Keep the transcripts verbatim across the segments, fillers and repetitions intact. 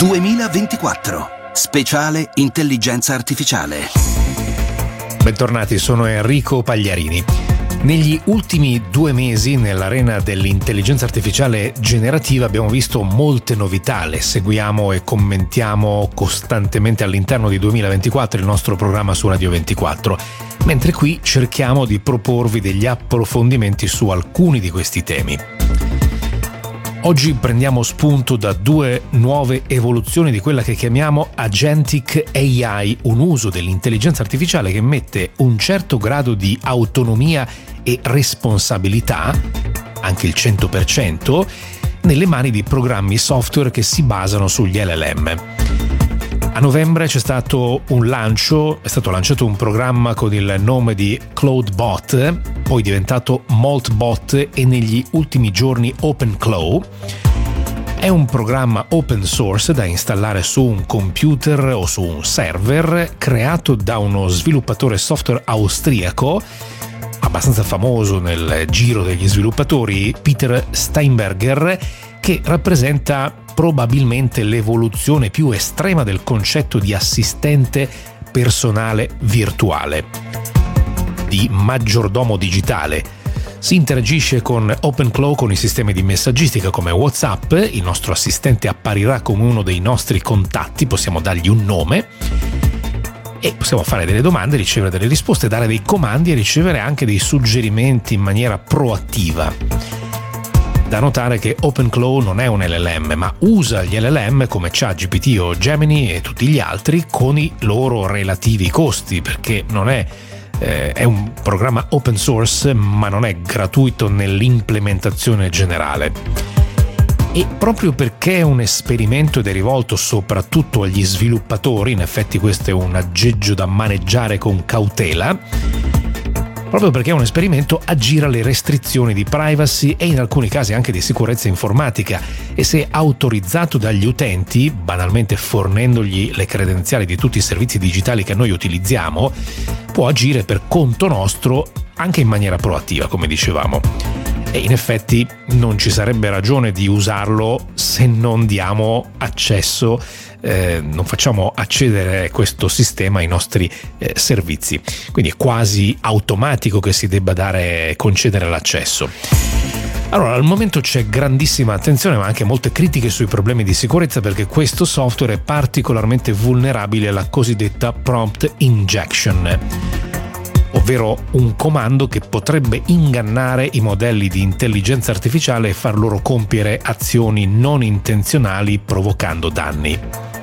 duemilaventiquattro. Speciale Intelligenza Artificiale. Bentornati, sono Enrico Pagliarini. Negli ultimi due mesi nell'arena dell'intelligenza artificiale generativa abbiamo visto molte novità, le seguiamo e commentiamo costantemente all'interno di duemilaventiquattro, il nostro programma su Radio ventiquattro, mentre qui cerchiamo di proporvi degli approfondimenti su alcuni di questi temi. Oggi prendiamo spunto da due nuove evoluzioni di quella che chiamiamo Agentic A I, un uso dell'intelligenza artificiale che mette un certo grado di autonomia e responsabilità, anche il cento per cento, nelle mani di programmi software che si basano sugli L L M. A novembre c'è stato un lancio, è stato lanciato un programma con il nome di CloudBot, poi diventato Moltbot e negli ultimi giorni OpenClaw. È un programma open source da installare su un computer o su un server, creato da uno sviluppatore software austriaco, abbastanza famoso nel giro degli sviluppatori, Peter Steinberger, che rappresenta probabilmente l'evoluzione più estrema del concetto di assistente personale virtuale, di maggiordomo digitale. Si interagisce con OpenClaw con i sistemi di messaggistica come WhatsApp, il nostro assistente apparirà come uno dei nostri contatti, possiamo dargli un nome e possiamo fare delle domande, ricevere delle risposte, dare dei comandi e ricevere anche dei suggerimenti in maniera proattiva. Da notare che OpenClaw non è un L L M, ma usa gli L L M come ChatGPT o Gemini e tutti gli altri con i loro relativi costi, perché non è, eh, è un programma open source, ma non è gratuito nell'implementazione generale. E proprio perché è un esperimento ed è rivolto soprattutto agli sviluppatori, in effetti questo è un aggeggio da maneggiare con cautela, proprio perché è un esperimento, aggira le restrizioni di privacy e in alcuni casi anche di sicurezza informatica, e se autorizzato dagli utenti, banalmente fornendogli le credenziali di tutti i servizi digitali che noi utilizziamo, può agire per conto nostro anche in maniera proattiva, come dicevamo. E in effetti non ci sarebbe ragione di usarlo se non diamo accesso, eh, non facciamo accedere questo sistema ai nostri eh, servizi. Quindi è quasi automatico che si debba dare, concedere l'accesso. Allora, al momento c'è grandissima attenzione, ma anche molte critiche sui problemi di sicurezza, perché questo software è particolarmente vulnerabile alla cosiddetta prompt injection, ovvero un comando che potrebbe ingannare i modelli di intelligenza artificiale e far loro compiere azioni non intenzionali provocando danni.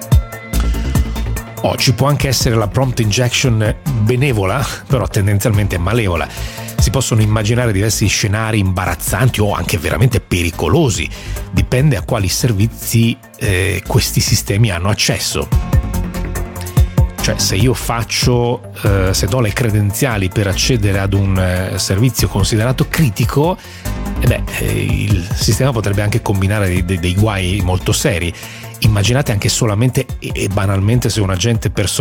Oh, ci può anche essere la prompt injection benevola, però tendenzialmente malevola. Si possono immaginare diversi scenari imbarazzanti o anche veramente pericolosi, dipende a quali servizi eh, questi sistemi hanno accesso. Cioè, se io faccio, eh, se do le credenziali per accedere ad un eh, servizio considerato critico, eh beh, eh, il sistema potrebbe anche combinare dei, dei, dei guai molto seri. Immaginate anche solamente e banalmente se un agente personale